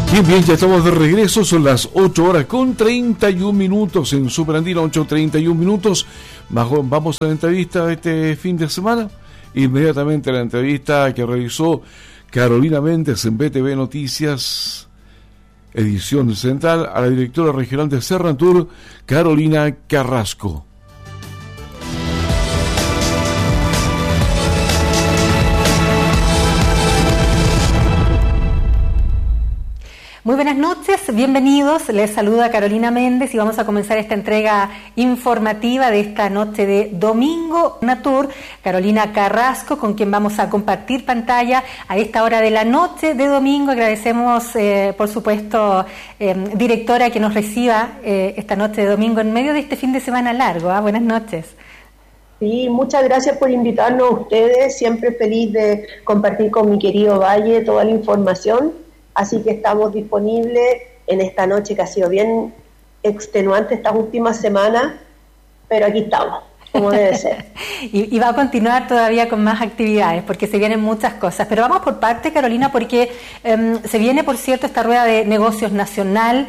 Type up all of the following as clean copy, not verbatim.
Bien, bien, ya estamos de regreso, son las 8 horas con 31 minutos en Super Andina, 8:31 minutos. Vamos a la entrevista de este fin de semana. Inmediatamente la entrevista que realizó Carolina Méndez en BTV Noticias, edición central, a la directora regional de Sernatur, Carolina Carrasco. Muy buenas noches, bienvenidos. Les saluda Carolina Méndez y vamos a comenzar esta entrega informativa de esta noche de domingo Natur. Carolina Carrasco, con quien vamos a compartir pantalla a esta hora de la noche de domingo. Agradecemos, por supuesto, directora, que nos reciba esta noche de domingo en medio de este fin de semana largo. Buenas noches. Sí, muchas gracias por invitarnos a ustedes. Siempre feliz de compartir con mi querido Valle toda la información. Así que estamos disponibles en esta noche que ha sido bien extenuante estas últimas semanas, pero aquí estamos, como debe ser. y va a continuar todavía con más actividades, porque se vienen muchas cosas. Pero vamos por parte, Carolina, porque se viene, por cierto, esta rueda de negocios nacional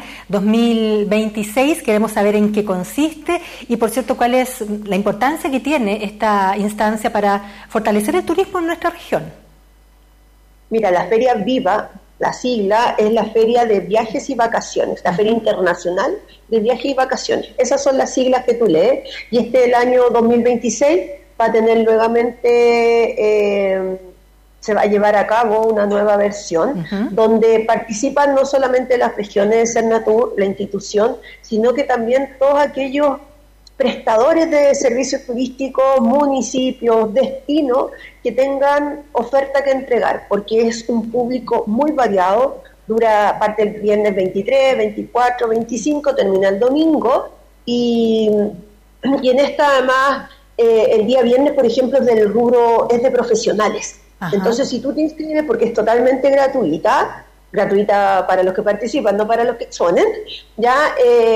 2026. Queremos saber en qué consiste y, por cierto, cuál es la importancia que tiene esta instancia para fortalecer el turismo en nuestra región. Mira, la Feria Viva, la sigla es la Feria de Viajes y Vacaciones, la Feria Internacional de Viajes y Vacaciones. Esas son las siglas que tú lees. Y el año 2026 va a tener nuevamente, se va a llevar a cabo una nueva versión, donde participan no solamente las regiones de Sernatur, la institución, sino que también todos aquellos prestadores de servicios turísticos, municipios, destinos que tengan oferta que entregar, porque es un público muy variado, dura parte el viernes 23, 24, 25, termina el domingo, y en esta además, el día viernes, por ejemplo, es del rubro, es de profesionales. Ajá. Entonces, si tú te inscribes, porque es totalmente gratuita para los que participan, no para los que exponen, ya...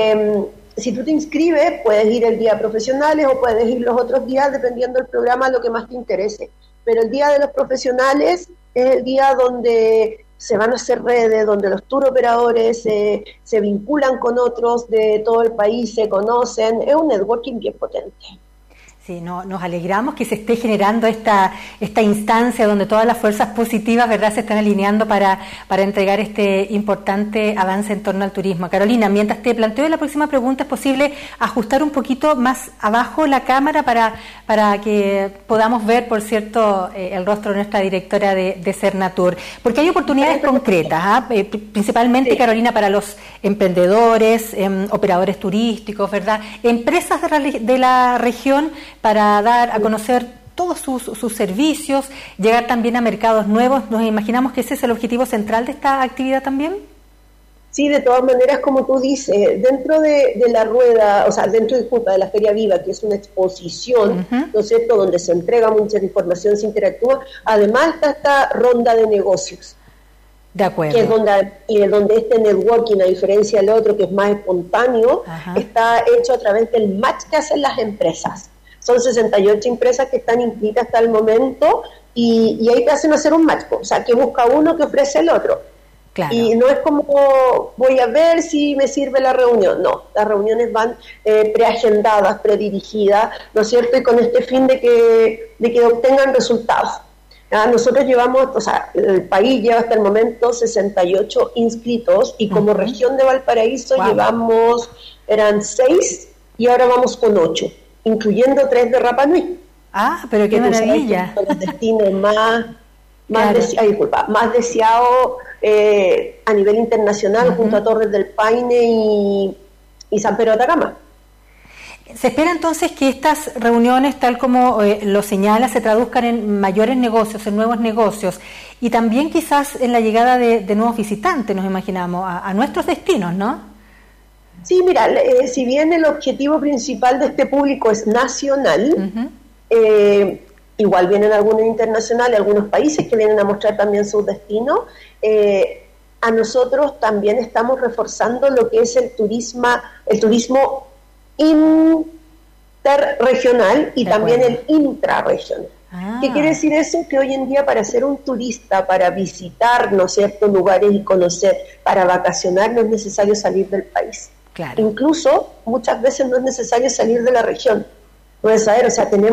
si tú te inscribes, puedes ir el día profesionales o puedes ir los otros días, dependiendo del programa, lo que más te interese. Pero el día de los profesionales es el día donde se van a hacer redes, donde los tour operadores se vinculan con otros de todo el país, se conocen. Es un networking bien potente. Sí, nos alegramos que se esté generando esta instancia donde todas las fuerzas positivas, ¿verdad?, se están alineando para entregar este importante avance en torno al turismo. Carolina, mientras te planteo la próxima pregunta, ¿es posible ajustar un poquito más abajo la cámara para que podamos ver, por cierto, el rostro de nuestra directora de Sernatur? Porque hay oportunidades concretas, principalmente, sí, Carolina, para los emprendedores, operadores turísticos, ¿verdad?, empresas de la región, para dar a conocer todos sus servicios, llegar también a mercados nuevos. ¿Nos imaginamos que ese es el objetivo central de esta actividad también? Sí, de todas maneras, como tú dices, dentro de la rueda, o sea, dentro de la Feria Viva, que es una exposición, ¿no es cierto?, donde se entrega mucha información, se interactúa, además está esta ronda de negocios. De acuerdo. Que es donde este networking, a diferencia del otro, que es más espontáneo, está hecho a través del match que hacen las empresas. Son 68 empresas que están inscritas hasta el momento y ahí te hacen hacer un match, o sea, que busca uno que ofrece el otro. Claro. Y no es como voy a ver si me sirve la reunión, no, las reuniones van preagendadas, predirigidas, ¿no es cierto? Y con este fin de que obtengan resultados. Nosotros llevamos, o sea, el país lleva hasta el momento 68 inscritos y como región de Valparaíso llevamos, eran 6 y ahora vamos con 8. Incluyendo 3 de Rapa Nui. Pero qué maravilla. Son los destinos más deseados a nivel internacional, junto a Torres del Paine y San Pedro de Atacama. ¿Se espera entonces que estas reuniones, tal como lo señala, se traduzcan en mayores negocios, en nuevos negocios y también quizás en la llegada de nuevos visitantes, nos imaginamos, a nuestros destinos, ¿no? Sí, mira, si bien el objetivo principal de este público es nacional, igual vienen algunos internacionales, algunos países que vienen a mostrar también sus destinos, a nosotros también estamos reforzando lo que es el turismo interregional y también el intrarregional. ¿Qué quiere decir eso? Que hoy en día para ser un turista, para visitar, ¿no es cierto?, lugares y conocer, para vacacionar, no es necesario salir del país. Claro. Incluso muchas veces no es necesario salir de la región. Puedes saber, o sea, tenemos